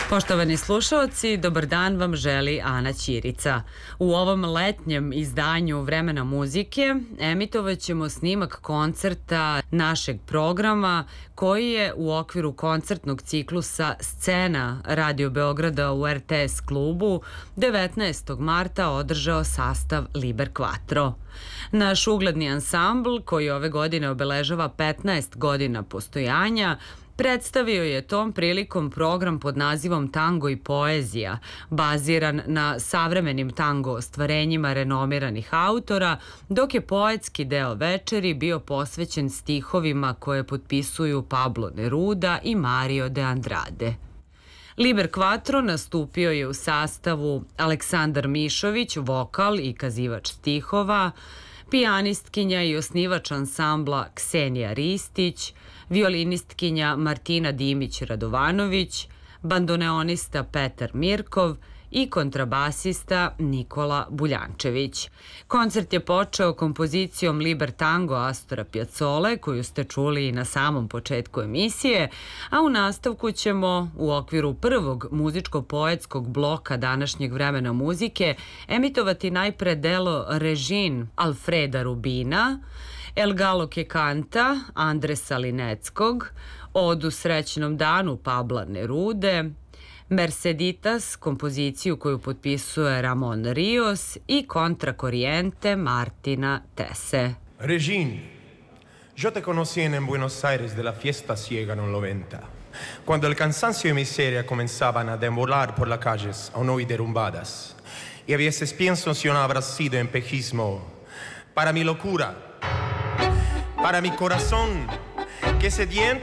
Poštovani slušaoci, dobar dan vam želi Ana Ćirica. U ovom letnjem izdanju Vremena muzike emitovat ćemo snimak koncerta našeg programa koji je u okviru koncertnog ciklusa Scena Radio Beograda u RTS klubu 19. marta održao sastav Liber Quattro. Naš ugledni ansambl, koji ove godine obeležava 15 godina postojanja, predstavio je tom prilikom program pod nazivom Tango i poezija, baziran na savremenim tango ostvarenjima renomiranih autora, dok je poetski deo večeri bio posvećen stihovima koje potpisuju Pablo Neruda i Mario de Andrade. Liber Quattro nastupio je u sastavu Aleksandar Mišović, vokal i kazivač stihova, pijanistkinja i osnivač ansambla Ksenija Ristić, violinistkinja Martina Dimić-Radovanović, bandoneonista Petar Mirkov i kontrabasista Nikola Buljančević. Koncert je počeo kompozicijom Liber Tango Astora Piazzole, koju ste čuli i na samom početku emisije, a u nastavku ćemo u okviru prvog muzičko-poetskog bloka današnjeg Vremena muzike emitovati najpre delo Režin Alfreda Rubina, El Gallo che canta Andresa Lineckog, Odu srećnom danu Pabla Nerude, Merceditas, kompoziciju koju potpisuje Ramon Rios i Contra Corriente Martina Tese. Regine, yo te conocí en Buenos Aires de la fiesta ciega en 90, cuando el cansancio y miseria comenzaban a deambular por las calles aún hoy derrumbadas, y a veces pienso si no habrá sido espejismo para mi locura, para mi corazón que sediento